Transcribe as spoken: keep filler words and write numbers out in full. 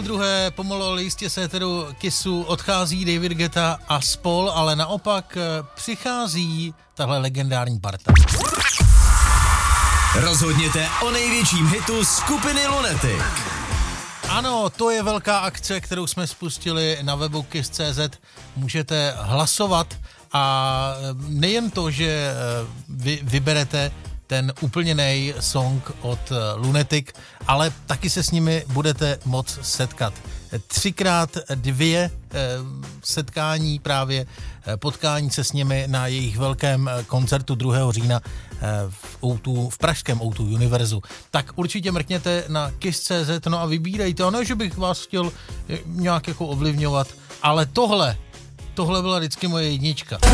druhé pomalu ale jistě se éteru Kissu odchází David Guetta a spol, ale naopak přichází tahle legendární parta. Rozhodněte o největším hitu skupiny Lunatic. Ano, to je velká akce, kterou jsme spustili na webu kiss tečka cé zet. Můžete hlasovat a nejen to, že vy vyberete ten úplně nej song od Lunatic, ale taky se s nimi budete moc setkat. Třikrát dvě setkání právě, potkání se s nimi na jejich velkém koncertu druhého října v, ó dvě, v pražském ó dvě Univerzu. Tak určitě mrkněte na kiss tečka cé zet, no a vybírejte. A ne, že bych vás chtěl nějak jako ovlivňovat, ale tohle, tohle byla vždycky moje jednička.